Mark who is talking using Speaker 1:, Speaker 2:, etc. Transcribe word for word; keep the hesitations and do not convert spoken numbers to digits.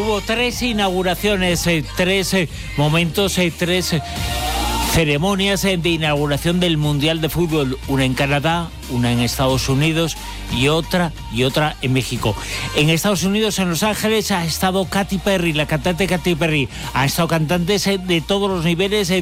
Speaker 1: hubo tres inauguraciones, eh, tres eh, momentos, eh, tres eh, ceremonias eh, de inauguración del Mundial de Fútbol, una en Canadá, una en Estados Unidos y otra y otra en México. En Estados Unidos, en Los Ángeles, ha estado Katy Perry, la cantante Katy Perry, ha estado cantantes eh, de todos los niveles, eh,